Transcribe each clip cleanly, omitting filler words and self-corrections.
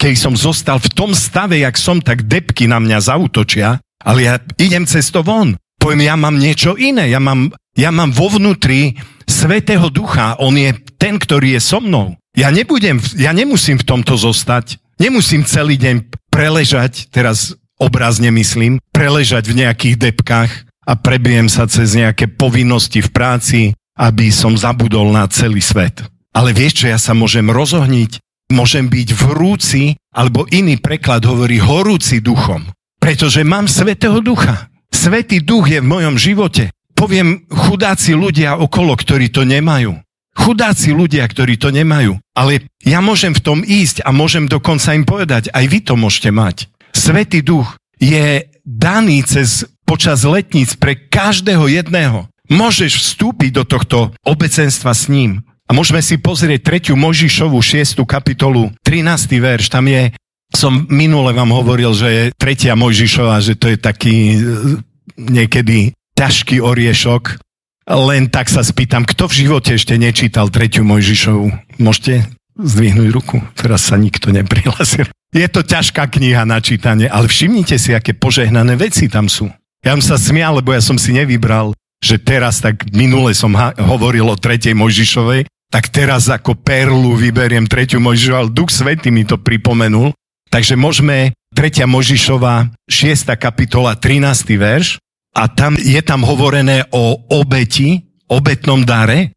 keby som zostal v tom stave, jak som, tak debky na mňa zaútočia, ale ja idem cez to von. Poviem, ja mám niečo iné, ja mám vo vnútri Svätého Ducha, on je ten, ktorý je so mnou. Ja nemusím v tomto zostať, nemusím celý deň preležať, teraz obrazne myslím, preležať v nejakých debkách a prebijem sa cez nejaké povinnosti v práci, aby som zabudol na celý svet. Ale vieš čo, ja sa môžem rozohniť, môžem byť vrúci, alebo iný preklad hovorí horúci duchom, pretože mám Svätého Ducha. Svätý Duch je v mojom živote. Poviem, chudáci ľudia okolo, ktorí to nemajú. Chudáci ľudia, ktorí to nemajú. Ale ja môžem v tom ísť a môžem dokonca im povedať, aj vy to môžete mať. Svätý Duch je daný počas letníc pre každého jedného. Môžeš vstúpiť do tohto obecenstva s ním. A môžeme si pozrieť 3. Mojžišovu 6. kapitolu, 13. verš. Tam som minule vám hovoril, že je 3. Mojžišova, že to je taký niekedy ťažký oriešok. Len tak sa spýtam, kto v živote ešte nečítal 3. Mojžišovu? Môžete zdvihnúť ruku? Teraz sa nikto neprihlásil. Je to ťažká kniha na čítanie, ale všimnite si, aké požehnané veci tam sú. Ja som sa smial, lebo ja som si nevybral, že teraz, tak minule som hovoril o 3. Mojžišovej, tak teraz ako perlu vyberiem 3. Mojžišovu, ale Duch Svätý mi to pripomenul. Takže môžeme 3. Mojžišova 6. kapitola 13. verš a je tam hovorené o obetnom dare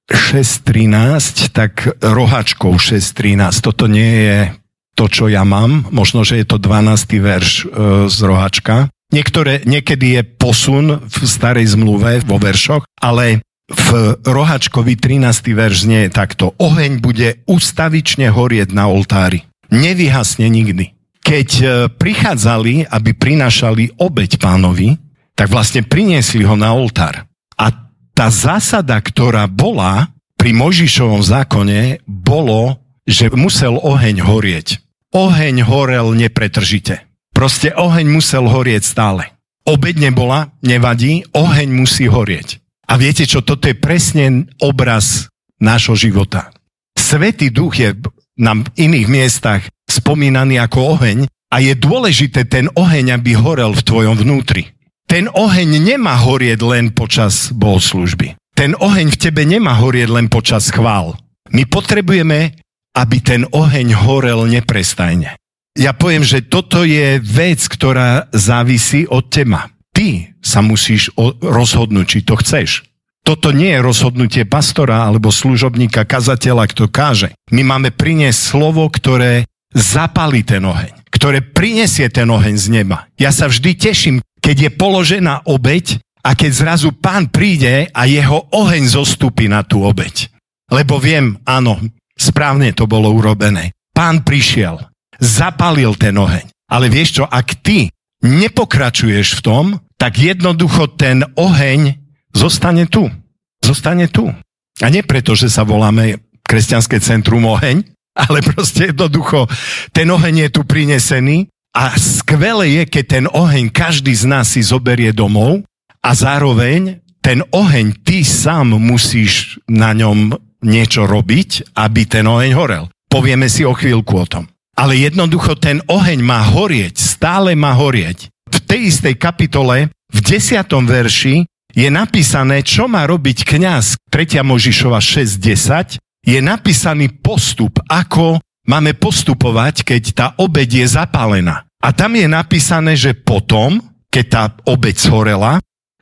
6.13, tak rohačkou 6.13. Toto nie je to, čo ja mám. Možno, že je to 12. verš z rohačka. Niekedy je posun v starej zmluve vo veršoch, ale v rohačkovi 13. verš nie je takto. Oheň bude ustavične horieť na oltári. Nevyhasne nikdy. Keď prichádzali, aby prinášali obeť Pánovi, tak vlastne priniesli ho na oltár. A tá zásada, ktorá bola pri Mojžišovom zákone, bolo, že musel oheň horieť. Oheň horel nepretržite. Proste oheň musel horieť stále. Obeť nebola, nevadí, oheň musí horieť. A viete čo, toto je presne obraz nášho života. Svätý Duch je na iných miestach spomínaný ako oheň a je dôležité ten oheň, aby horel v tvojom vnútri. Ten oheň nemá horieť len počas bohoslužby. Ten oheň v tebe nemá horieť len počas chvál. My potrebujeme, aby ten oheň horel neprestajne. Ja poviem, že toto je vec, ktorá závisí od teba. Ty sa musíš rozhodnúť, či to chceš. Toto nie je rozhodnutie pastora alebo služobníka, kazateľa, kto káže. My máme priniesť slovo, ktoré zapálí ten oheň, ktoré prinesie ten oheň z neba. Ja sa vždy teším, keď je položená obeť a keď zrazu Pán príde a jeho oheň zostúpi na tú obeť. Lebo viem, áno, správne to bolo urobené. Pán prišiel, zapálil ten oheň. Ale vieš čo, ak ty nepokračuješ v tom, tak jednoducho ten oheň zostane tu. Zostane tu. A nie preto, že sa voláme Kresťanské centrum Oheň, ale proste jednoducho ten oheň je tu prinesený a skvelé je, keď ten oheň každý z nás si zoberie domov a zároveň ten oheň ty sám musíš na ňom niečo robiť, aby ten oheň horel. Povieme si o chvíľku o tom. Ale jednoducho ten oheň má horieť, stále má horieť. V tej istej kapitole, v 10. verši, je napísané, čo má robiť kňaz. 3. Mojžišova 6.10 je napísaný postup, ako máme postupovať, keď tá obeť je zapálená. A tam je napísané, že potom, keď tá obeť zhorela,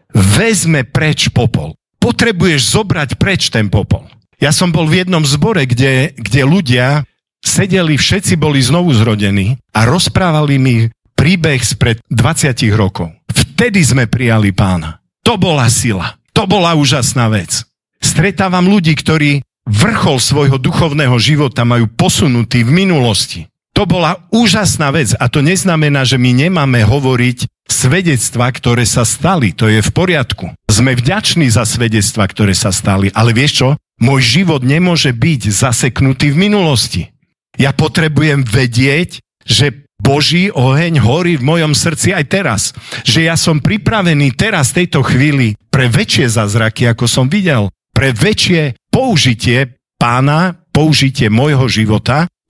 vezme preč popol. Potrebuješ zobrať preč ten popol. Ja som bol v jednom zbore, kde ľudia sedeli, všetci boli znovu zrodení a rozprávali mi príbeh spred 20 rokov. Vtedy sme prijali Pána. To bola sila. To bola úžasná vec. Stretávam ľudí, ktorí vrchol svojho duchovného života majú posunutý v minulosti. To bola úžasná vec a to neznamená, že my nemáme hovoriť svedectvá, ktoré sa stali. To je v poriadku. Sme vďační za svedectvá, ktoré sa stali. Ale vieš čo? Môj život nemôže byť zaseknutý v minulosti. Ja potrebujem vedieť, že Boží oheň horí v mojom srdci aj teraz. Že ja som pripravený teraz v tejto chvíli pre väčšie zázraky, ako som videl. Pre väčšie použitie Pána, použitie môjho života,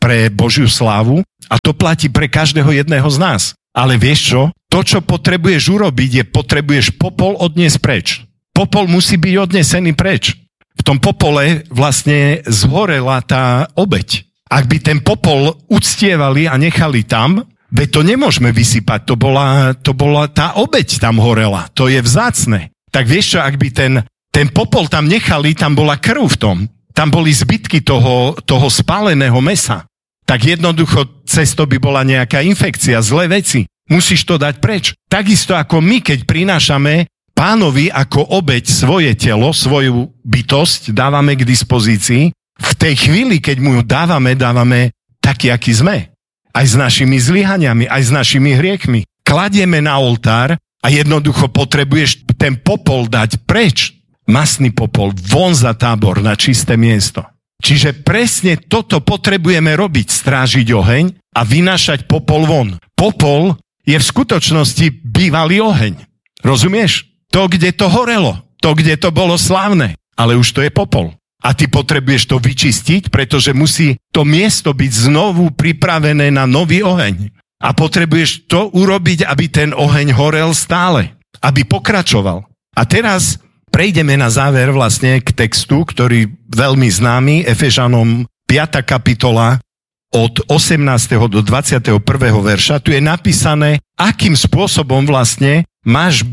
pre Božiu slávu a to platí pre každého jedného z nás. Ale vieš čo? To, čo potrebuješ urobiť, potrebuješ popol odniesť preč. Popol musí byť odnesený preč. V tom popole vlastne zhorela tá obeť. Ak by ten popol uctievali a nechali tam, veď to nemôžeme vysypať, to bola tá obeť tam horela, to je vzácne. Tak vieš čo, ak by ten popol tam nechali, tam bola krv v tom, tam boli zbytky toho spáleného mäsa. Tak jednoducho cez to by bola nejaká infekcia, zlé veci. Musíš to dať preč. Takisto ako my, keď prinášame Pánovi ako obeť svoje telo, svoju bytosť, dávame k dispozícii, v tej chvíli, keď mu dávame taký, aký sme. Aj s našimi zlyhaniami, aj s našimi hriechmi. Kladieme na oltár a jednoducho potrebuješ ten popol dať preč. Masný popol, von za tábor, na čisté miesto. Čiže presne toto potrebujeme robiť, strážiť oheň a vynášať popol von. Popol je v skutočnosti bývalý oheň. Rozumieš? To, kde to horelo, to, kde to bolo slávne, ale už to je popol. A ty potrebuješ to vyčistiť, pretože musí to miesto byť znovu pripravené na nový oheň. A potrebuješ to urobiť, aby ten oheň horel stále, aby pokračoval. A teraz prejdeme na záver vlastne k textu, ktorý veľmi známy, Efežanom 5. kapitola od 18. do 21. verša. Tu je napísané, akým spôsobom vlastne máš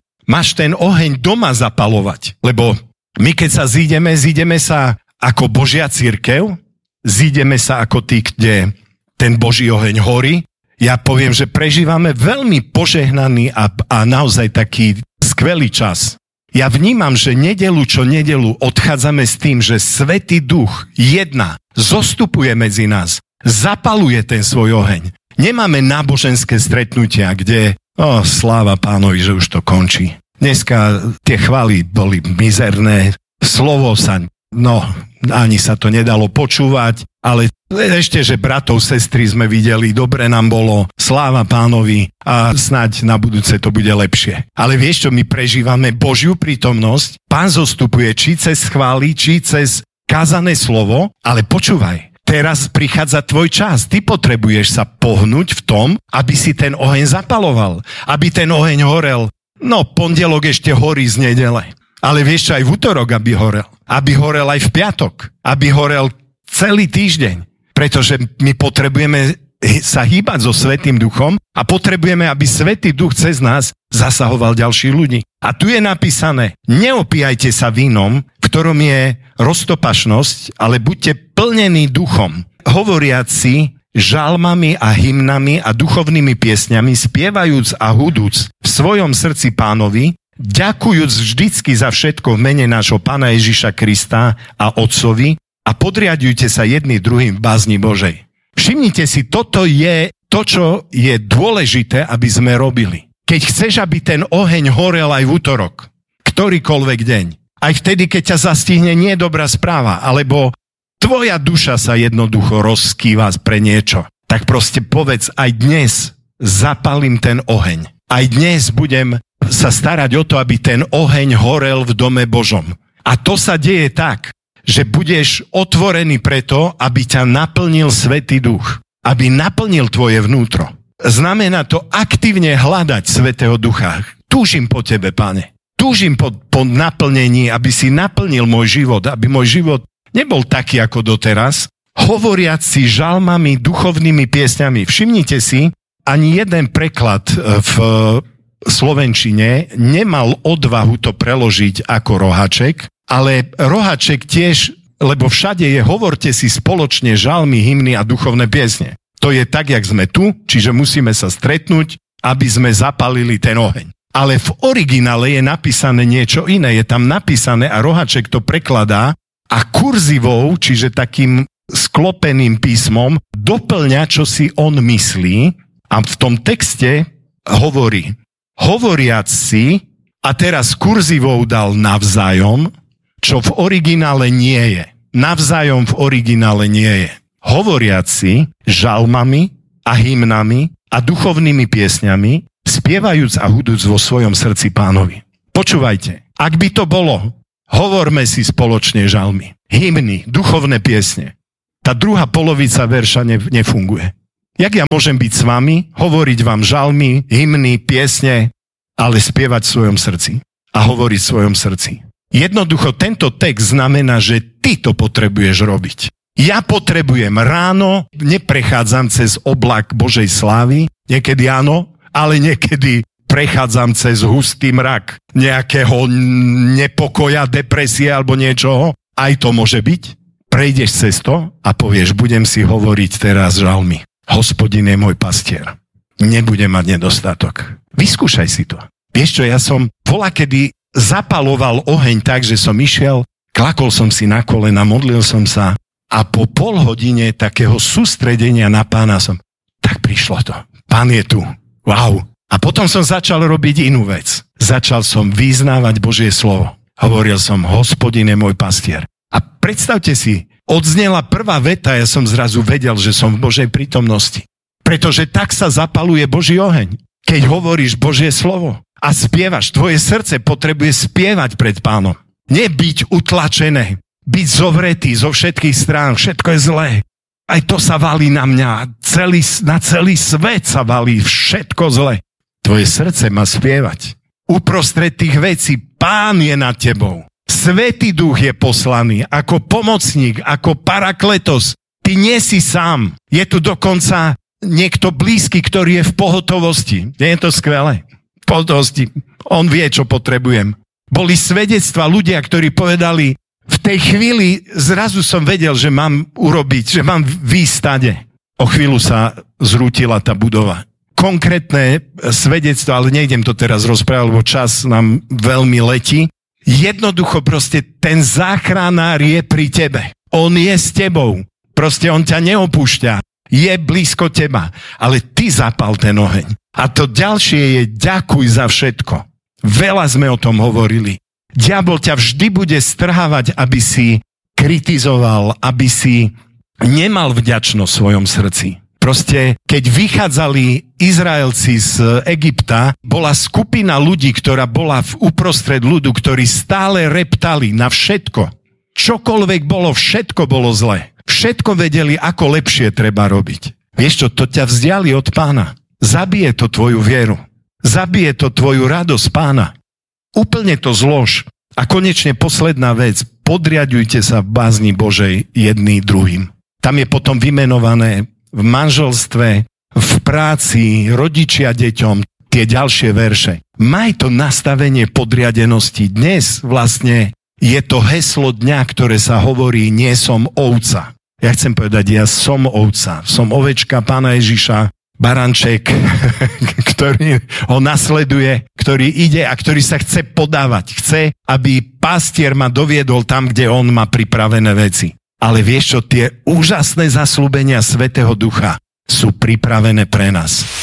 ten oheň doma zapalovať. Lebo my keď sa zídeme sa ako Božia cirkev, zídeme sa ako tí, kde ten Boží oheň horí. Ja poviem, že prežívame veľmi požehnaný a naozaj taký skvelý čas. Ja vnímam, že nedeľu čo nedeľu odchádzame s tým, že Svätý Duch zostupuje medzi nás, zapaluje ten svoj oheň. Nemáme náboženské stretnutia, kde sláva Pánovi, že už to končí. Dneska tie chvály boli mizerné, slovo ani sa to nedalo počúvať, ale ešte, že bratov, sestry sme videli, dobre nám bolo, sláva Pánovi a snáď na budúce to bude lepšie. Ale vieš čo, my prežívame Božiu prítomnosť, Pán zostupuje či cez chvály, či cez kázané slovo, ale počúvaj, teraz prichádza tvoj čas, ty potrebuješ sa pohnúť v tom, aby si ten oheň zapaloval, aby ten oheň horel. Pondelok ešte horí z nedele. Ale vieš čo, aj v utorok, aby horel. Aby horel aj v piatok. Aby horel celý týždeň. Pretože my potrebujeme sa hýbať so Svätým Duchom a potrebujeme, aby Svätý Duch cez nás zasahoval ďalších ľudí. A tu je napísané, neopíjajte sa vínom, v ktorom je roztopašnosť, ale buďte plnení duchom. Hovoriac si žalmami a hymnami a duchovnými piesňami, spievajúc a hudúc v svojom srdci Pánovi, ďakujúc vždycky za všetko v mene nášho Pána Ježiša Krista a Otcovi a podriadujte sa jedni druhým v bázni Božej. Všimnite si, toto je to, čo je dôležité, aby sme robili. Keď chceš, aby ten oheň horel aj v útorok, ktorýkoľvek deň, aj vtedy, keď ťa zastihne nie dobrá správa, alebo tvoja duša sa jednoducho rozkýva pre niečo, tak proste povedz, aj dnes zapalím ten oheň. Aj dnes budem sa starať o to, aby ten oheň horel v dome Božom. A to sa deje tak, že budeš otvorený preto, aby ťa naplnil Svätý Duch. Aby naplnil tvoje vnútro. Znamená to aktívne hľadať Svätého Ducha. Túžim po tebe, Pane. Túžim po naplnení, aby si naplnil môj život, aby môj život nebol taký ako doteraz, hovoriac si žalmami, duchovnými piesňami. Všimnite si, ani jeden preklad v slovenčine nemal odvahu to preložiť ako rohaček, ale rohaček tiež, lebo všade je hovorte si spoločne žalmy, hymny a duchovné piesne. To je tak, jak sme tu, čiže musíme sa stretnúť, aby sme zapalili ten oheň. Ale v originále je napísané niečo iné. Je tam napísané a rohaček to prekladá a kurzivou, čiže takým sklopeným písmom, doplňa, čo si on myslí a v tom texte hovorí, hovoriac si, a teraz kurzivou dal navzájom, čo v originále nie je. Navzájom v originále nie je. Hovoriac si žalmami a hymnami a duchovnými piesňami, spievajúc a hudúc vo svojom srdci Pánovi. Počúvajte, ak by to bolo, hovorme si spoločne žalmy, hymny, duchovné piesne. tá druhá polovica verša nefunguje. Jak ja môžem byť s vami, hovoriť vám žalmy, hymny, piesne, ale spievať v svojom srdci a hovoriť v svojom srdci. Jednoducho tento text znamená, že ty to potrebuješ robiť. Ja potrebujem ráno, neprechádzam cez oblak Božej slávy, niekedy áno, ale niekedy prechádzam cez hustý mrak nejakého nepokoja, depresie alebo niečoho. Aj to môže byť. Prejdeš cez to a povieš, budem si hovoriť teraz žalmy. Hospodin je môj pastier. Nebudem mať nedostatok. Vyskúšaj si to. Vieš čo, ja som volakedy zapaloval oheň tak, že som išiel, klakol som si na kolena, modlil som sa a po pol hodine takého sústredenia na Pána tak prišlo to. Pán je tu. Wow. A potom som začal robiť inú vec. Začal som vyznávať Božie slovo. Hovoril som, Hospodin je môj pastier. A predstavte si, odznela prvá veta, ja som zrazu vedel, že som v Božej prítomnosti. Pretože tak sa zapaluje Boží oheň. Keď hovoríš Božie slovo a spievaš, tvoje srdce potrebuje spievať pred Pánom. Nebyť utlačené, byť zovretý zo všetkých strán, všetko je zlé. Aj to sa valí na mňa, na celý svet sa valí všetko zlé. Tvoje srdce má spievať. Uprostred tých vecí Pán je nad tebou. Svätý Duch je poslaný ako pomocník, ako parakletos. Ty nie si sám. Je tu dokonca niekto blízky, ktorý je v pohotovosti. Nie je to skvelé? V pohotovosti. On vie, čo potrebujem. Boli svedectva ľudia, ktorí povedali, v tej chvíli zrazu som vedel, že mám urobiť, že mám výjsť stade. O chvíľu sa zrútila tá budova. Konkrétne svedectvo, ale nejdem to teraz rozprávať, lebo čas nám veľmi letí. Jednoducho proste ten záchranár je pri tebe. On je s tebou. Proste on ťa neopúšťa. Je blízko teba. Ale ty zapal ten oheň. A to ďalšie je ďakuj za všetko. Veľa sme o tom hovorili. Diabol ťa vždy bude strhávať, aby si kritizoval, aby si nemal vďačnosť v svojom srdci. Proste, keď vychádzali Izraelci z Egypta, bola skupina ľudí, ktorá bola uprostred ľudu, ktorí stále reptali na všetko. Čokoľvek bolo, všetko bolo zlé. Všetko vedeli, ako lepšie treba robiť. Vieš čo, to ťa vzdiali od Pána. Zabije to tvoju vieru. Zabije to tvoju radosť Pána. Úplne to zlož. A konečne posledná vec. Podriaďujte sa v bázni Božej jedný druhým. Tam je potom vymenované v manželstve, v práci, rodičia deťom, tie ďalšie verše. Maj to nastavenie podriadenosti. Dnes vlastne je to heslo dňa, ktoré sa hovorí, nie som ovca. Ja chcem povedať, ja som ovca. Som ovečka Pána Ježiša, baranček, ktorý ho nasleduje, ktorý ide a ktorý sa chce podávať. Chce, aby pastier ma doviedol tam, kde on má pripravené veci. Ale vieš čo, tie úžasné zasľúbenia Svätého Ducha sú pripravené pre nás.